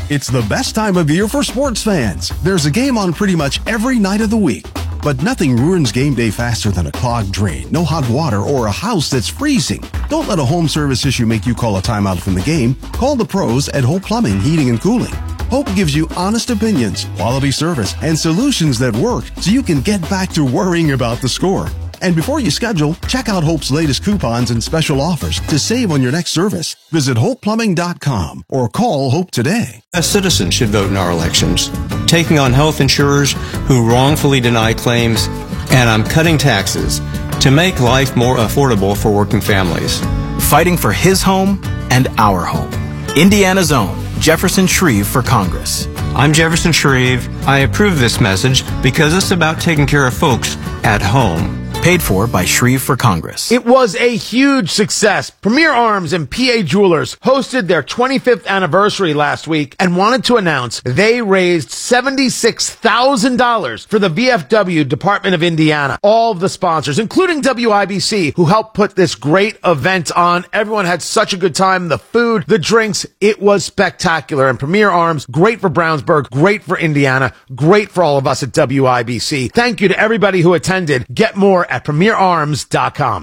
It's the best time of year for sports fans. There's a game on pretty much every night of the week. But nothing ruins game day faster than a clogged drain, no hot water, or a house that's freezing. Don't let a home service issue make you call a timeout from the game. Call the pros at Hope Plumbing, Heating, and Cooling. Hope gives you honest opinions, quality service, and solutions that work so you can get back to worrying about the score. And before you schedule, check out Hope's latest coupons and special offers to save on your next service. Visit HopePlumbing.com or call Hope today. As citizens should vote in our elections, taking on health insurers who wrongfully deny claims, and I'm cutting taxes to make life more affordable for working families. Fighting for his home and our home. Indiana's own Jefferson Shreve for Congress. I'm Jefferson Shreve. I approve this message because it's about taking care of folks at home. Paid for by Shreve for Congress. It was a huge success. Premier Arms and PA Jewelers hosted their 25th anniversary last week and wanted to announce they raised $76,000 for the VFW Department of Indiana. All of the sponsors, including WIBC, who helped put this great event on. Everyone had such a good time. The food, the drinks, it was spectacular. And Premier Arms, great for Brownsburg, great for Indiana, great for all of us at WIBC. Thank you to everybody who attended. Get more at premierarms.com.